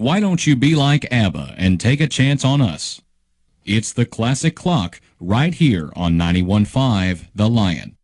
Why don't you be like ABBA and take a chance on us? It's the Classic Clock right here on 91.5 The Lion.